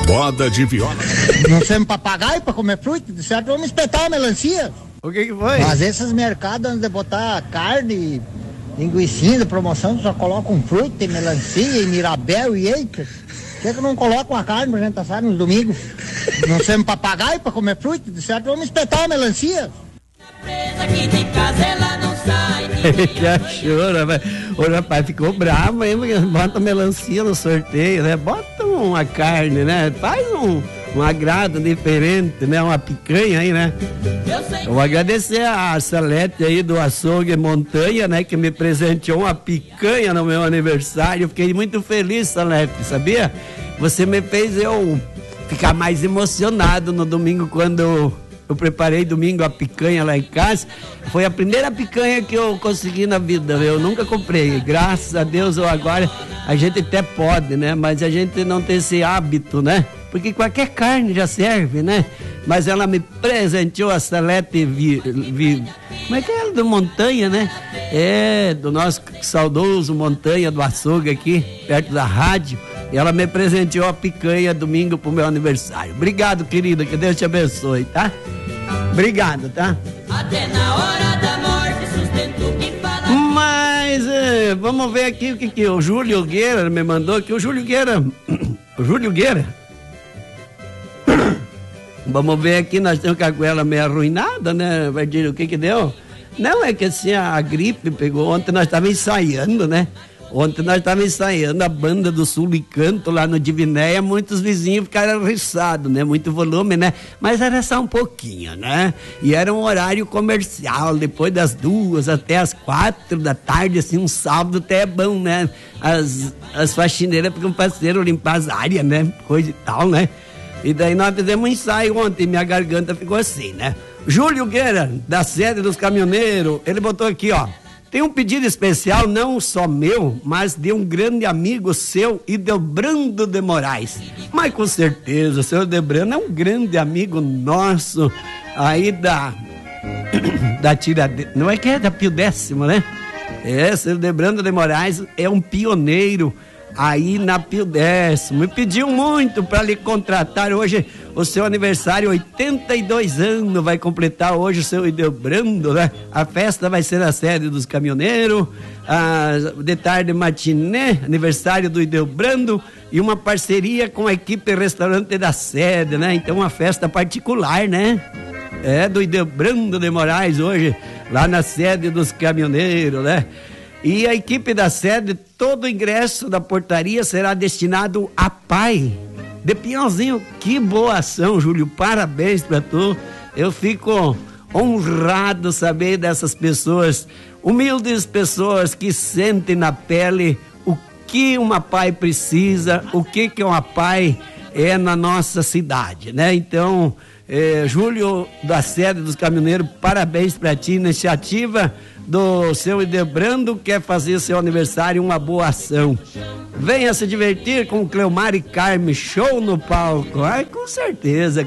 Moda de viola. Não temos papagaio pra comer fruta, de certo vamos espetar uma melancia. O que foi? Mas esses mercados onde botar carne, linguicinha de promoção, só colocam fruta e melancia e mirabel e eita. Por que não colocam a carne pra gente assar nos domingos? Não temos papagaio pra comer fruta, de certo vamos espetar uma melancia. Aqui de casa ela não sai. Já chora, velho. O rapaz ficou bravo, hein? Bota melancia no sorteio, né? Bota uma carne, né? Faz um agrado diferente, né? Uma picanha aí, né? Eu vou agradecer a Salete aí do Açougue Montanha, né? Que me presenteou uma picanha no meu aniversário. Eu fiquei muito feliz, Salete, sabia? Você me fez eu ficar mais emocionado no domingo quando eu preparei domingo a picanha lá em casa. Foi a primeira picanha que eu consegui na vida, eu nunca comprei. Graças a Deus, agora a gente até pode, né? Mas a gente não tem esse hábito, né? Porque qualquer carne já serve, né? Mas ela me presenteou a Salete como é que é? Do Montanha, né? É, do nosso saudoso Montanha do Açougue aqui, perto da rádio. E ela me presenteou a picanha domingo pro meu aniversário. Obrigado, querida, que Deus te abençoe, tá? Obrigado, tá? Até na hora da morte sustento quem fala. Mas vamos ver aqui o que o Júlio Guerra me mandou aqui. O Júlio Guerra. Vamos ver aqui, nós temos com a goela meio arruinada, né? Vai dizer o que deu? Não, é que assim, a gripe pegou. Ontem nós estávamos ensaiando, né? Ontem nós estávamos ensaiando a banda do Sul e Canto lá no Divinéia, muitos vizinhos ficaram arriçados, né? Muito volume, né? Mas era só um pouquinho, né? E era um horário comercial, depois das 2 até as 4 da tarde, assim, um sábado até é bom, né? As faxineiras ficam parceiros limpar as áreas, né? Coisa e tal, né? E daí nós fizemos um ensaio ontem, minha garganta ficou assim, né? Júlio Guerra, da sede dos caminhoneiros, ele botou aqui, ó. Tem um pedido especial, não só meu, mas de um grande amigo seu, Ildebrando de Moraes. Mas com certeza, o seu Ildebrando é um grande amigo nosso, aí da Tiradentes, não é que é da Pio Décimo, né? É, seu Ildebrando de Moraes é um pioneiro aí na Pio Décimo, e pediu muito para lhe contratar hoje. O seu aniversário, 82 anos, vai completar hoje o seu Ildebrando, né? A festa vai ser na sede dos caminhoneiros, de tarde matiné, aniversário do Ildebrando, e uma parceria com a equipe restaurante da sede, né? Então uma festa particular, né? É, do Ildebrando de Moraes hoje, lá na sede dos caminhoneiros, né? E a equipe da sede, todo o ingresso da portaria será destinado a pai de Pinhalzinho. Que boa ação, Júlio, parabéns pra tu. Eu fico honrado saber dessas pessoas, humildes pessoas que sentem na pele o que uma pai precisa, o que uma pai é na nossa cidade, né? Então, Júlio, da sede dos caminhoneiros, parabéns pra ti, iniciativa do seu Ildebrando, quer fazer seu aniversário uma boa ação. Venha se divertir com Cleomar e Carme, show no palco. Ai, com certeza,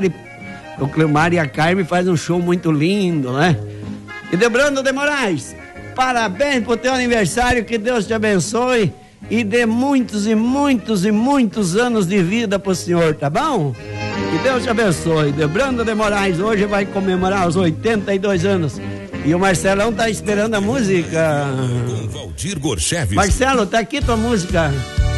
o Cleomar e a Carme fazem um show muito lindo, né? Ildebrando de Moraes, parabéns pro teu aniversário, que Deus te abençoe e dê muitos e muitos e muitos anos de vida pro senhor, tá bom? Que Deus te abençoe. Ildebrando de Moraes hoje vai comemorar os 82 anos. E o Marcelão tá esperando a música. Com Valdir Gorcheves. Marcelo, tá aqui tua música.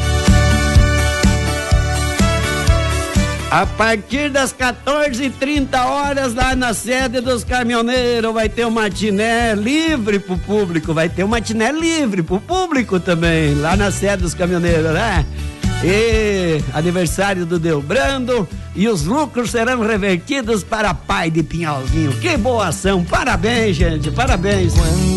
A partir das 14h30 lá na sede dos caminhoneiros vai ter um matiné livre pro público. Vai ter um matiné livre pro público também, lá na sede dos caminhoneiros, né? E aniversário do Ildebrando, e os lucros serão revertidos para pai de Pinhalzinho. Que boa ação, parabéns, gente, parabéns.